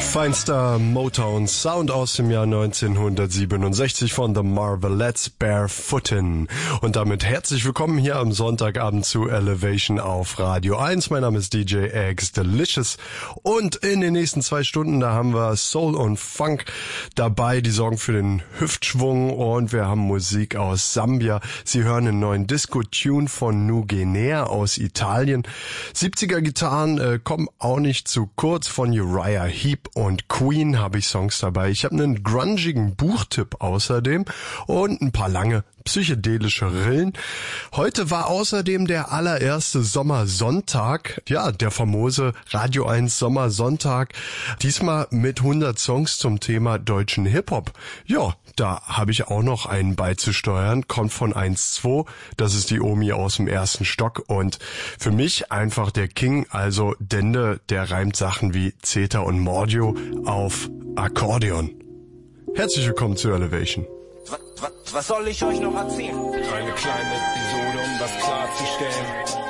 Feinster Motown-Sound aus dem Jahr 1967 von The Marvelettes, Barefootin'. Und damit herzlich willkommen hier am Sonntagabend zu Elevation auf Radio 1. Mein Name ist DJ X Delicious und in den nächsten 2 Stunden, da haben wir Soul und Funk dabei, die sorgen für den Hüftschwung, und wir haben Musik aus Sambia. Sie hören einen neuen Disco-Tune von New Guinea aus Italien. 70er Gitarren kommen auch nicht zu kurz. Von Uriah Heep und Queen habe ich Songs dabei. Ich habe einen grungigen Buchtipp außerdem und ein paar lange psychedelische Rillen. Heute war außerdem der allererste Sommersonntag, ja, der famose Radio 1 Sommersonntag, diesmal mit 100 Songs zum Thema deutschen Hip-Hop. Ja, da habe ich auch noch einen beizusteuern, kommt von 1-2, das ist die Omi aus dem 1. Stock und für mich einfach der King, also Dende, der reimt Sachen wie Zeta und Mordio auf Akkordeon. Herzlich willkommen zu Elevation. Was soll ich euch noch erzählen? Eine kleine Episode, um das klarzustellen.